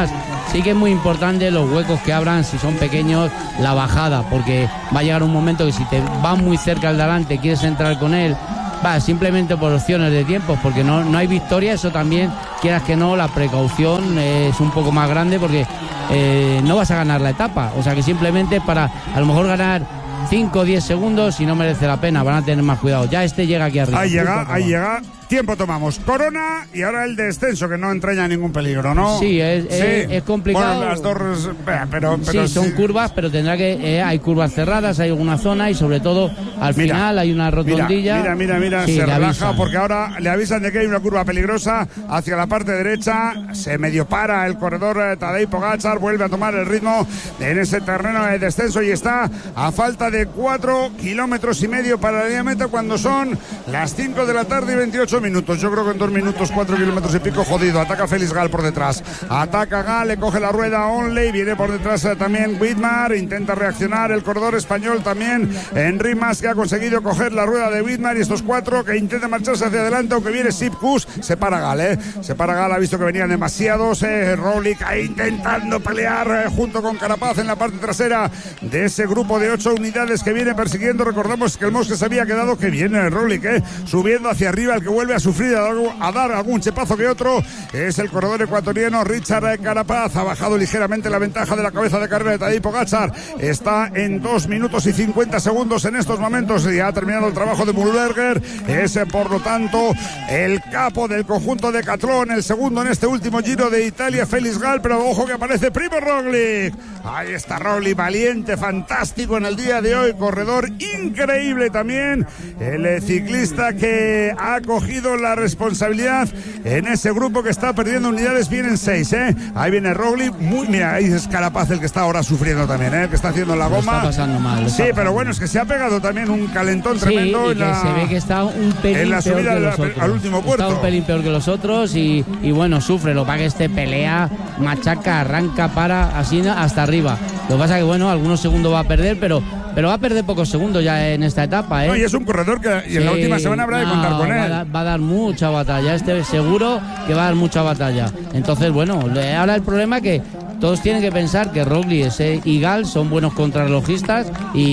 sí que es muy importante los huecos que abran, si son pequeños, la bajada, porque va a llegar un momento que si te vas muy cerca al delante, quieres entrar con él, va simplemente por opciones de tiempos, porque no, no hay victoria. Eso también, quieras que no, la precaución es un poco más grande, porque eh, no vas a ganar la etapa, o sea que simplemente para a lo mejor ganar cinco o diez segundos y no merece la pena, van a tener más cuidado. Ya este llega aquí arriba.
Ahí llega, ahí llega. Tiempo tomamos. Corona y ahora el descenso, que no entraña ningún peligro, ¿no?
Sí, es, sí. es, es complicado.
Bueno, las dos, pero, pero
sí, son sí. curvas, pero tendrá que eh, hay curvas cerradas, hay alguna zona y sobre todo al mira, final hay una rotondilla.
Mira, mira, mira, sí, se relaja avisan. Porque ahora le avisan de que hay una curva peligrosa hacia la parte derecha. Se medio para el corredor eh, Tadej Pogačar, vuelve a tomar el ritmo en ese terreno de descenso y está a falta de cuatro kilómetros y medio para la línea meta cuando son las cinco de la tarde y veintiocho minutos. Yo creo que en dos minutos, cuatro kilómetros y pico, jodido. Ataca Félix Gal por detrás. Ataca Gal, le coge la rueda Onley, viene por detrás eh, también Widmar, intenta reaccionar el corredor español también. Enric Mas, que ha conseguido coger la rueda de Widmar, y estos cuatro que intentan marcharse hacia adelante, aunque viene Sepp Kuss, se para Gal, eh. Se para Gal, ha visto que venían demasiados. Eh. Roglic ahí intentando pelear eh, junto con Carapaz en la parte trasera de ese grupo de ocho unidades que viene persiguiendo. Recordamos que el Mosque se había quedado, que viene Roglic, eh, subiendo hacia arriba. El que vuelve a sufrir, a, a dar algún chepazo que otro, es el corredor ecuatoriano Richard Carapaz. Ha bajado ligeramente la ventaja de la cabeza de carrera de Tadej Pogačar. Está en dos minutos y cincuenta segundos en estos momentos y ha terminado el trabajo de Mühlberger. Es por lo tanto el capo del conjunto de Catlón, el segundo en este último Giro de Italia, Félix Gal. Pero ojo que aparece Primo Roglic. Ahí está Roglic, valiente, fantástico en el día de hoy, corredor increíble también, el ciclista que ha cogido la responsabilidad en ese grupo que está perdiendo unidades. Vienen seis, ¿eh? Ahí viene Roglic, muy, mira, ahí es Carapaz el que está ahora sufriendo también, ¿eh? El que está haciendo la goma.
Lo está pasando mal.
Sí, pero bueno, es que se ha pegado también un calentón
sí,
tremendo
y
en
que
la,
se ve que está un pelín
en la
peor
subida
que
la,
los otros.
al último puerto.
Está un pelín peor que los otros y, y bueno, sufre. Lo que pasa que este pelea, machaca, arranca, para, así hasta arriba. Lo que pasa que bueno, algunos segundos va a perder, pero pero va a perder pocos segundos ya en esta etapa, ¿eh?
No, y es un corredor que y en sí, la última semana habrá no, de contar con
va
él.
A dar, va a dar mucha batalla, este seguro que va a dar mucha batalla. Entonces, bueno, ahora el problema es que todos tienen que pensar que Roglic y Gal son buenos contrarrelojistas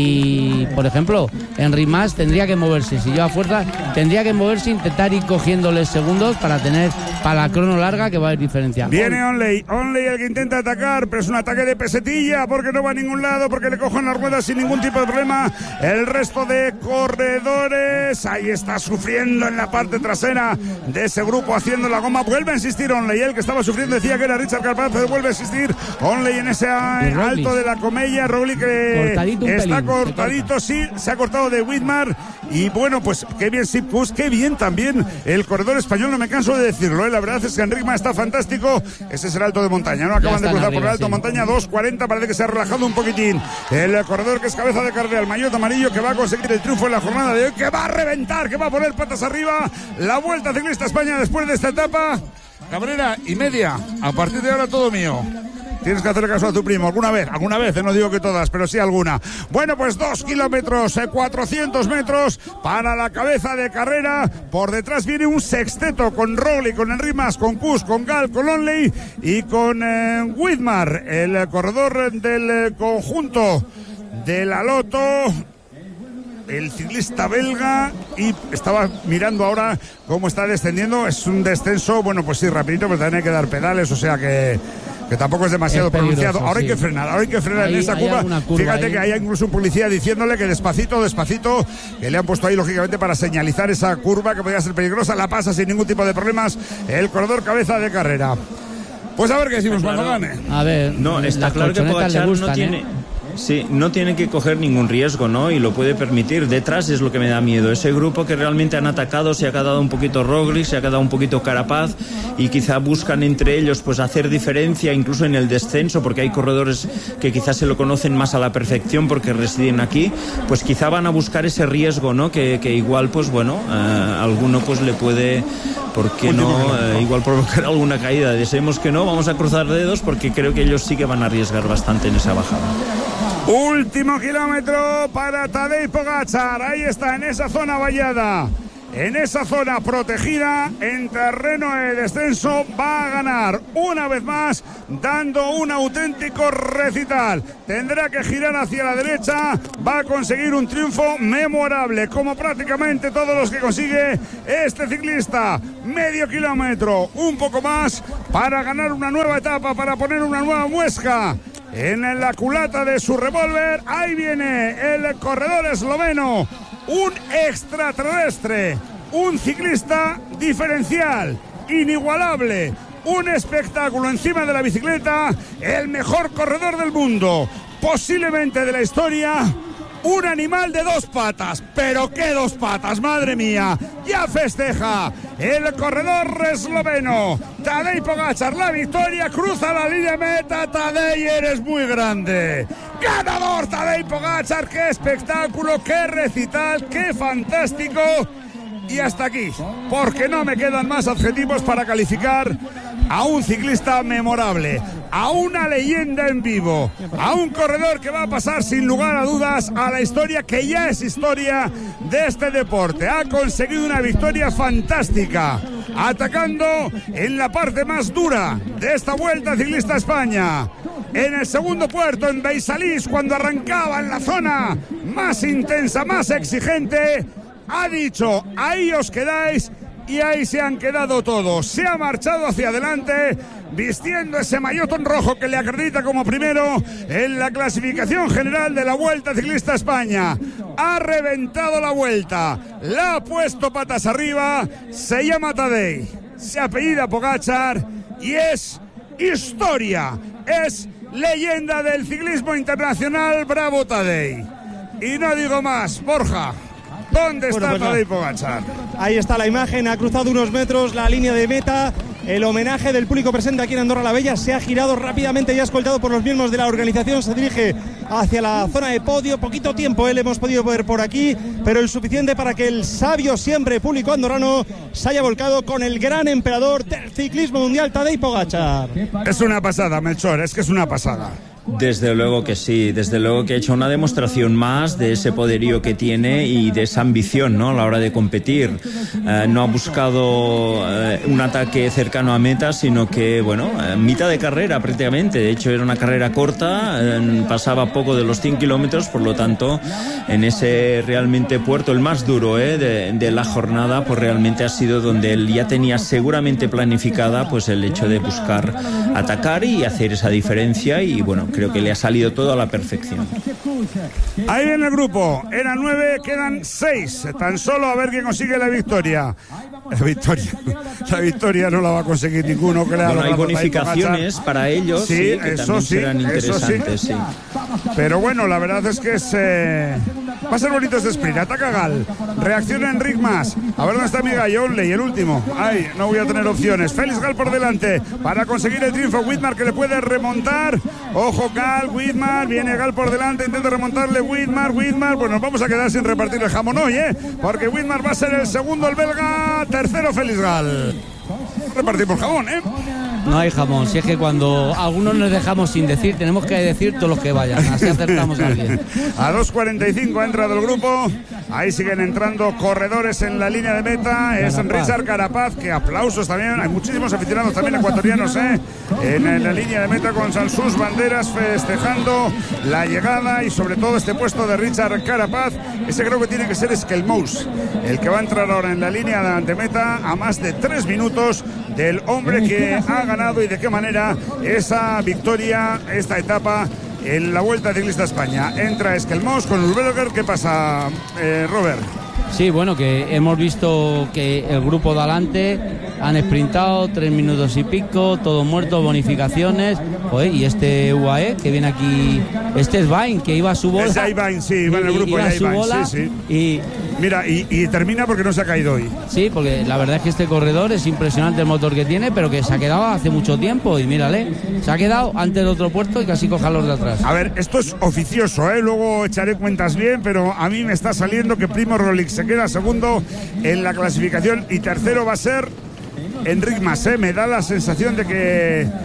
y, por ejemplo, Enric Mas tendría que moverse, si lleva fuerza, tendría que moverse, intentar ir cogiéndoles segundos para tener, para la crono larga, que va a haber diferencia.
Viene Onley, Onley el que intenta atacar, pero es un ataque de pesetilla porque no va a ningún lado, porque le cogen las ruedas sin ningún tipo de problema. El resto de corredores, ahí está sufriendo en la parte trasera de ese grupo haciendo la goma. Vuelve a insistir Onley, el que estaba sufriendo decía que era Richard Carapaz, pero vuelve a insistir Onley en ese alto de la Comella. Roglic que cortadito está pelín, cortadito, sí, se ha cortado de Widmar. Y bueno, pues qué bien Sepp Kuss, qué bien también el corredor español, no me canso de decirlo, ¿eh? La verdad es que Enric Mas está fantástico. Ese es el alto de montaña, ¿no? Acaban de cruzar arriba, por el alto sí. montaña, dos cuarenta, parece que se ha relajado un poquitín. El corredor que es cabeza de carrera, el maillot amarillo, que va a conseguir el triunfo en la jornada de hoy, que va a reventar, que va a poner patas arriba la Vuelta Ciclista España después de esta etapa. Cabrera y media, a partir de ahora todo mío. Tienes que hacerle caso a tu primo, alguna vez, alguna vez, no digo que todas, pero sí alguna. Bueno, pues dos kilómetros, eh, cuatrocientos metros para la cabeza de carrera. Por detrás viene un sexteto con Roglic, con Enric Mas, con Kuss, con Gal, con Onley y con eh, Widmar, el corredor del eh, conjunto de la Lotto, el ciclista belga. Y estaba mirando ahora cómo está descendiendo. Es un descenso, bueno, pues sí, rapidito, pero también hay que dar pedales, o sea que... que tampoco es demasiado es pronunciado. Ahora sí. hay que frenar, ahora hay que frenar ahí, en esa curva. curva. Fíjate ahí. que hay incluso un policía diciéndole que despacito, despacito, que le han puesto ahí lógicamente para señalizar esa curva que podría ser peligrosa. La pasa sin ningún tipo de problemas el corredor cabeza de carrera. Pues a ver qué decimos cuando
claro.
gane.
A ver,
no, está claro que Pogačar no tiene... ¿eh? Sí, no tiene que coger ningún riesgo, ¿no? Y lo puede permitir. Detrás es lo que me da miedo. Ese grupo que realmente han atacado, se ha quedado un poquito Roglic, se ha quedado un poquito Carapaz y quizá buscan entre ellos pues hacer diferencia incluso en el descenso, porque hay corredores que quizás se lo conocen más a la perfección porque residen aquí, pues quizá van a buscar ese riesgo, ¿no? Que, que igual, pues bueno, eh, alguno pues le puede, ¿por qué no? Eh, igual provocar alguna caída. Deseemos que no, vamos a cruzar dedos porque creo que ellos sí que van a arriesgar bastante en esa bajada.
Último kilómetro para Tadej Pogačar. Ahí está, en esa zona vallada. en esa zona protegida, en terreno de descenso, va a ganar una vez más, dando un auténtico recital. Tendrá que girar hacia la derecha, va a conseguir un triunfo memorable, como prácticamente todos los que consigue este ciclista. Medio kilómetro, un poco más, para ganar una nueva etapa, para poner una nueva muesca en la culata de su revólver. Ahí viene el corredor esloveno, un extraterrestre, un ciclista diferencial, inigualable, un espectáculo encima de la bicicleta, el mejor corredor del mundo, posiblemente de la historia. Un animal de dos patas, pero qué dos patas, madre mía. Ya festeja el corredor esloveno Tadej Pogačar la victoria, cruza la línea meta. Tadej, eres muy grande. Ganador Tadej Pogačar, qué espectáculo, qué recital, qué fantástico. Y hasta aquí, porque no me quedan más adjetivos para calificar a un ciclista memorable, a una leyenda en vivo, a un corredor que va a pasar sin lugar a dudas a la historia, que ya es historia de este deporte. Ha conseguido una victoria fantástica, atacando en la parte más dura de esta Vuelta Ciclista a España. En el segundo puerto, en Beisalís, cuando arrancaba en la zona más intensa, más exigente, ha dicho, ahí os quedáis, y ahí se han quedado todos. Se ha marchado hacia adelante, vistiendo ese maillotón rojo que le acredita como primero en la clasificación general de la Vuelta Ciclista a España. Ha reventado la vuelta, la ha puesto patas arriba, se llama Tadej, se apellida Pogačar y es historia, es leyenda del ciclismo internacional. Bravo Tadej. Y no digo más, Borja, ¿dónde está bueno, pues Tadej Pogačar?
Ahí está la imagen, ha cruzado unos metros la línea de meta. El homenaje del público presente aquí en Andorra la Bella se ha girado rápidamente y ha escoltado por los miembros de la organización. Se dirige hacia la zona de podio. Poquito tiempo él hemos podido ver por aquí, pero el suficiente para que el sabio siempre público andorrano se haya volcado con el gran emperador del ciclismo mundial, Tadej Pogačar.
Es una pasada, Melchor, es que es una pasada.
Desde luego que sí, desde luego que ha hecho una demostración más de ese poderío que tiene y de esa ambición, ¿no?, a la hora de competir. Eh, no ha buscado eh, un ataque cercano a meta, sino que, bueno, eh, mitad de carrera prácticamente. De hecho, era una carrera corta, eh, pasaba poco de los cien kilómetros, por lo tanto, en ese realmente puerto, el más duro eh, de, de la jornada, pues realmente ha sido donde él ya tenía seguramente planificada pues el hecho de buscar atacar y hacer esa diferencia, y bueno, creo que le ha salido todo a la perfección.
Ahí viene el grupo, eran nueve, quedan seis, tan solo a ver quién consigue la victoria. La victoria, la victoria no la va a conseguir ninguno. Que le
bueno, hay bonificaciones para ellos, sí, sí, que
eso
también
sí,
serán interesantes,
sí.
sí.
Pero bueno, la verdad es que es, eh, va a ser bonito este sprint. Ataca Gal, reacciona Enric Mas. A ver dónde está mi gallo, Onley, el último. Ay, no voy a tener opciones. Félix Gal por delante para conseguir el triunfo. Whitmar que le puede remontar. Ojo Gal, Whitmar, viene Gal por delante, intenta remontarle Whitmar, Whitmar. Pues nos vamos a quedar sin repartir el jamón hoy, ¿eh? Porque Whitmar va a ser el segundo, el belga. Tercero Félix Gal. Repartimos jamón, ¿eh?
No hay jamón, si es que cuando algunos nos dejamos sin decir, tenemos que decir todos los que vayan, así acertamos a alguien.
A dos cuarenta y cinco ha entrado el grupo, ahí siguen entrando corredores en la línea de meta, es
Carapaz.
Richard Carapaz, que aplausos también, hay muchísimos aficionados también ecuatorianos, ¿eh? En, en la línea de meta con sus banderas festejando la llegada y sobre todo este puesto de Richard Carapaz. Ese creo que tiene que ser Skelmous, el que va a entrar ahora en la línea de meta a más de tres minutos del hombre que ha ganado y de qué manera esa victoria, esta etapa en la Vuelta Ciclista a España. Entra Skelmous con Urberger. ¿Qué pasa, eh, Robert?
Sí, bueno, que hemos visto que el grupo de adelante han sprintado tres minutos y pico, todo muerto, bonificaciones. Joder, y este U A E que viene aquí, este es Vain, que iba a su bola.
Es Vain, sí, va en el grupo,
iba a su
Vain,
bola,
sí, sí.
Y
mira, y, y termina porque no se ha caído hoy.
sí, porque la verdad es que este corredor es impresionante el motor que tiene, pero que se ha quedado hace mucho tiempo. Y mírale, se ha quedado antes de otro puerto y casi coja los de atrás.
A ver, esto es oficioso, ¿eh? Luego echaré cuentas bien, pero a mí me está saliendo que Primo Roglic se queda segundo en la clasificación y tercero va a ser Enric Mas, ¿eh? Me da la sensación de que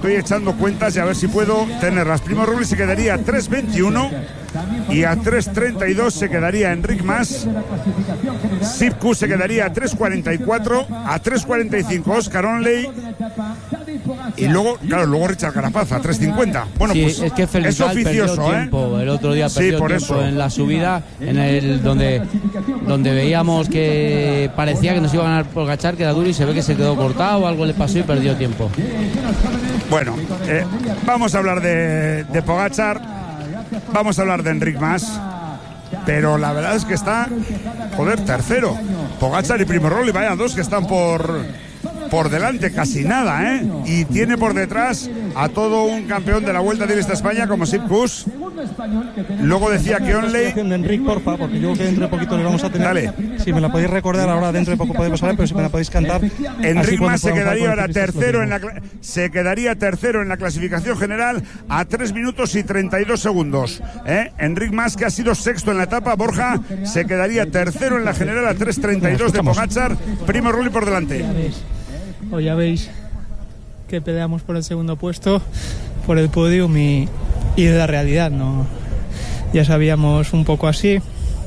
estoy echando cuentas y a ver si puedo tenerlas. Primo Roglic se quedaría a tres veintiuno y a tres treinta y dos se quedaría Enric Mas. Sipku se quedaría a tres cuarenta y cuatro, a tres cuarenta y cinco Oscar Onley y luego, claro, luego Richard Carapaz a tres cincuenta. Bueno,
sí,
pues
es que
es oficioso,
¿eh? Tiempo. El otro día
sí,
perdió
por
tiempo
eso.
en la subida, en el donde donde veíamos que parecía que nos iba a ganar Pogačar, que era duro, y se ve que se quedó cortado, algo le pasó y perdió tiempo.
Bueno, eh, vamos a hablar de, de Pogačar, vamos a hablar de Enric Mas, pero la verdad es que está, joder, tercero. Pogačar y Primo Roglic, vaya dos que están por, por delante, casi nada, ¿eh? Y tiene por detrás a todo un campeón de la Vuelta Ciclista España como Sepp Kuss. Luego decía que Onley...
de Enric, porfa, porque yo creo que dentro de poquito le vamos a tener.
Dale.
Si me la podéis recordar ahora, dentro de poco podemos hablar, pero si me la podéis cantar.
Enric Mas se quedaría ahora tercero en la se quedaría tercero en la clasificación general a tres minutos y treinta y dos segundos. ¿eh? Enric Mas, que ha sido sexto en la etapa, Borja, se quedaría tercero en la general a tres treinta y dos de Pogačar. Primo Roglic por delante.
Ya veis, o ya veis que peleamos por el segundo puesto, por el podium y, y de la realidad, ¿no? Ya sabíamos un poco así.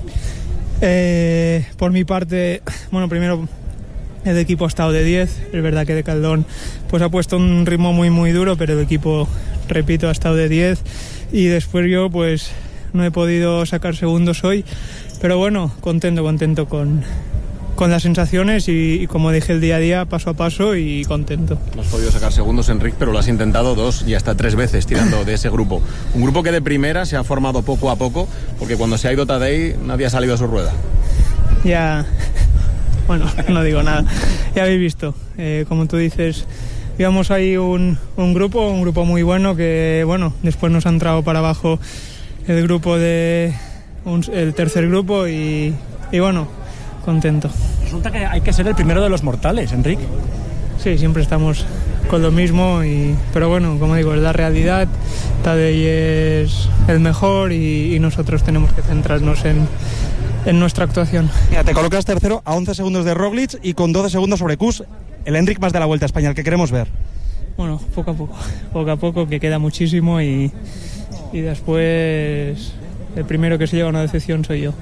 Eh, por mi parte, bueno, primero el equipo ha estado de diez. Es verdad que de Caldón pues ha puesto un ritmo muy muy duro, pero el equipo, repito, ha estado de diez. Y después yo pues no he podido sacar segundos hoy, pero bueno, contento, contento con, con las sensaciones y, y como dije, el día a día, paso a paso, y contento.
No has podido sacar segundos, Enric, pero lo has intentado dos y hasta tres veces tirando de ese grupo. Un grupo que de primera se ha formado poco a poco, porque cuando se ha ido Tadej nadie ha salido a su rueda.
Ya, bueno, no digo nada. Ya habéis visto, eh, como tú dices, íbamos ahí un, un grupo, un grupo muy bueno que, bueno, después nos ha entrado para abajo el grupo de, un, el tercer grupo y, y bueno, contento.
Resulta que hay que ser el primero de los mortales, Enric.
Sí, siempre estamos con lo mismo, y, pero bueno, como digo, es la realidad. Tadej es el mejor y, y nosotros tenemos que centrarnos en, en nuestra actuación.
Mira, te colocas tercero a once segundos de Roglic y con doce segundos sobre Kuss, el Enric Mas de la Vuelta a España, el que queremos ver.
Bueno, poco a poco, poco a poco, que queda muchísimo, y, y después el primero que se lleva una decepción soy yo.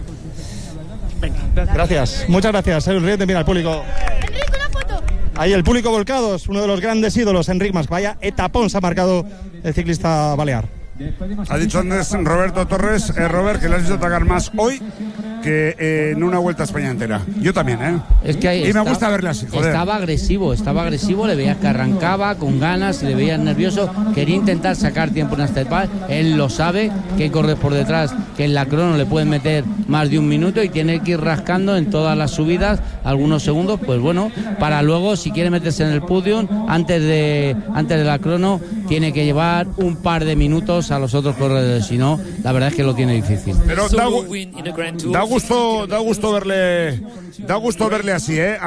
Venga, gracias. Gracias. Muchas gracias. El Riente, mira al público.
Enric, una foto.
Ahí el público volcados, uno de los grandes ídolos, Enric Mas. Vaya etapón se ha marcado el ciclista balear.
Ha dicho antes Roberto Torres, eh, Robert, que le has visto atacar más hoy que eh, en una Vuelta a España entera. Yo también, ¿eh?
Es que ahí
y
está,
me gusta verle así, joder.
Estaba agresivo, estaba agresivo, le veías que arrancaba con ganas, le veías nervioso, quería intentar sacar tiempo en esta etapa. Él lo sabe, que corre por detrás, que en la crono le pueden meter más de un minuto y tiene que ir rascando en todas las subidas algunos segundos, pues bueno, para luego, si quiere meterse en el podium, antes de, antes de la crono, tiene que llevar un par de minutos a los otros corredores, si no, la verdad es que lo tiene difícil.
Pero da, da gusto, da gusto verle, da gusto verle así, ¿eh?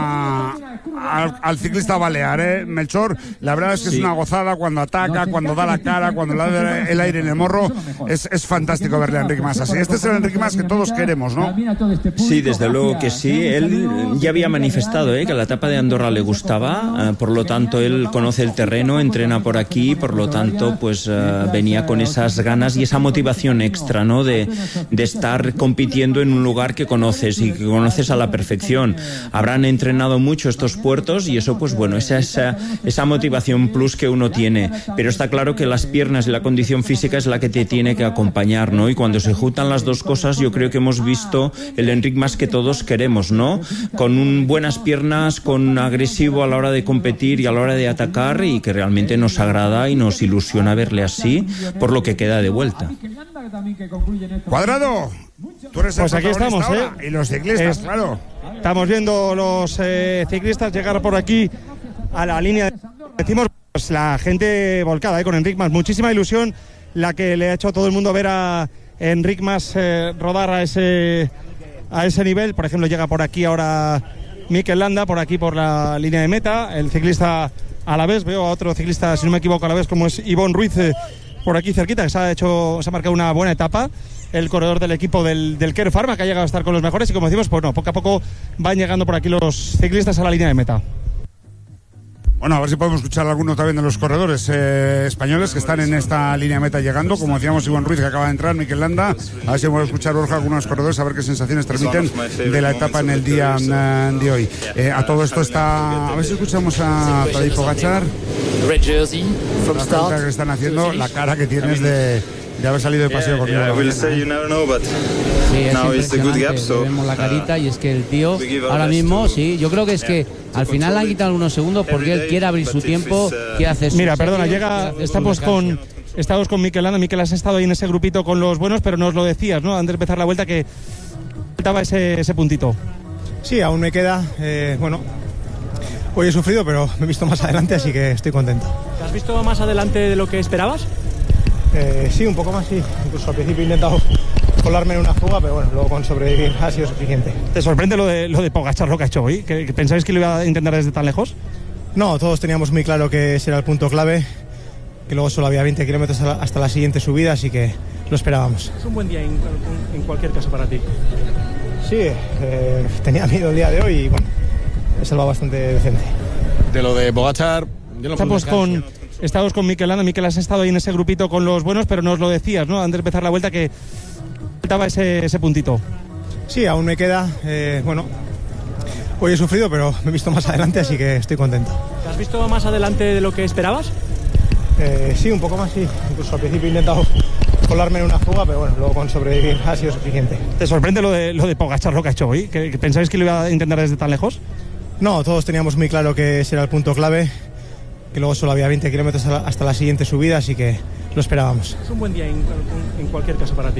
A, a, al ciclista balear, ¿eh? Melchor, la verdad es que sí. Es una gozada cuando ataca, cuando da la cara, cuando le da el aire en el morro. Es, es fantástico verle a Enric Mas así. Este es el Enric Mas que todos queremos, ¿no?
Sí, desde luego que sí. Él ya había manifestado, ¿eh?, que la etapa de Andorra le gustaba, eh, por lo tanto él conoce el terreno, entrena por aquí, por lo tanto pues eh, venía con esas ganas y esa motivación extra, ¿no?, de, de estar compitiendo en un lugar que conoces y que conoces a la perfección. Habrán entrenado mucho estos puertos y eso, pues bueno, esa, esa, esa motivación plus que uno tiene, pero está claro que las piernas y la condición física es la que te tiene que acompañar, ¿no? Y cuando se juntan las dos cosas, yo creo que hemos visto el Enric Mas que todos queremos, ¿no? Con un, buenas piernas, con agresivo a la hora de competir y a la hora de atacar, y que realmente nos agrada y nos ilusiona verle así por lo que queda de vuelta.
Cuadrado, tú eres el
pues aquí estamos, ¿eh?
Y los ciclistas, es, claro.
Estamos viendo los eh, ciclistas llegar por aquí a la línea. Decimos, pues la gente volcada, ¿eh?, con Enric Mas. Muchísima ilusión la que le ha hecho a todo el mundo ver a Enric Mas eh, rodar a ese, a ese nivel. Por ejemplo, llega por aquí ahora Mikel Landa, por aquí por la línea de meta. El ciclista a la vez, veo a otro ciclista, si no me equivoco, a la vez, como es Ivonne Ruiz, eh, por aquí cerquita, que se ha hecho, se ha marcado una buena etapa. El corredor del equipo del, del Kern Pharma, que ha llegado a estar con los mejores, y como decimos, pues no, poco a poco van llegando por aquí los ciclistas a la línea de meta.
Bueno, a ver si podemos escuchar a alguno también de los corredores eh, españoles que están en esta línea meta llegando. Como decíamos, Iván Ruiz, que acaba de entrar, Mikel Landa. A ver si podemos escuchar, Borja, algunos corredores, a ver qué sensaciones transmiten de la etapa en el día uh, de hoy. Eh, a todo esto está... A ver si escuchamos a Tadej Pogačar.
Red jersey from start.
La que están haciendo, la cara que tienes de... de haber salido de paseo conmigo.
Yeah, I will say you never know, but
sí, es
now it's a good gap, so
vemos la carita y es que el tío ahora mismo, sí, yo creo que es que al final le han quitado algunos segundos porque él quiere abrir su tiempo, quiere hacer su...
Mira, perdona, llega, estamos con... Estamos con Mikel Landa. Mikel, has estado ahí en ese grupito con los buenos, pero nos lo decías, ¿no? Antes de empezar la vuelta que faltaba ese, ese puntito.
Sí, aún me queda, eh, bueno, hoy he sufrido, pero me he visto más adelante, así que estoy contento.
¿Te has visto más adelante de lo que esperabas?
Eh, sí, un poco más, sí. Incluso al principio he intentado colarme en una fuga, pero bueno, luego con sobrevivir ha sido suficiente.
¿Te sorprende lo de, lo de Pogačar, lo que ha hecho hoy? ¿Que, que ¿Pensáis que lo iba a intentar desde tan lejos?
No, todos teníamos muy claro que ese era el punto clave, que luego solo había veinte kilómetros hasta la siguiente subida, así que lo esperábamos.
Es un buen día en, en cualquier caso para ti.
Sí, eh, tenía miedo el día de hoy y bueno, he salvado bastante decente.
De lo de Pogačar, yo no
Estamos con, estamos con Mikel Landa. Mikel, has estado ahí en ese grupito con los buenos, pero nos lo decías, ¿no? Antes de empezar la vuelta que faltaba ese, ese puntito.
Sí, aún me queda, eh, bueno, hoy he sufrido, pero me he visto más adelante, así que estoy contento.
¿Te has visto más adelante de lo que esperabas?
Eh, sí, un poco más, sí. Incluso al principio he intentado colarme en una fuga, pero bueno, luego con sobrevivir ha sido suficiente.
¿Te sorprende lo de, lo de Pogačar, lo que ha hecho hoy? ¿Que, que ¿Pensáis que lo iba a intentar desde tan lejos?
No, todos teníamos muy claro que ese era el punto clave, que luego solo había veinte kilómetros hasta la siguiente subida, así que lo esperábamos.
Es un buen día en, en cualquier caso para ti.